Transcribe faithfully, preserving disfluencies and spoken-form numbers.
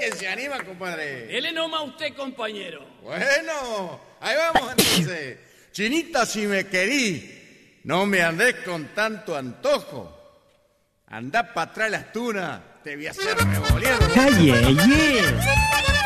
que se anima, compadre. Dele nomás a usted, compañero. Bueno, ahí vamos entonces. Chinita, si me querís, no me andés con tanto antojo. Andá para atrás las tunas, te voy a hacer revolver. ¡Calle, yeah!